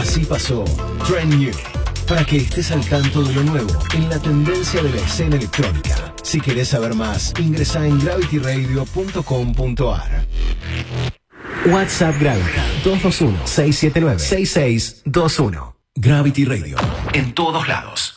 Así pasó Trend New, para que estés al tanto de lo nuevo en la tendencia de la escena electrónica. Si querés saber más, ingresa en gravityradio.com.ar. WhatsApp Gravity 221-679-6621. Gravity Radio. En todos lados.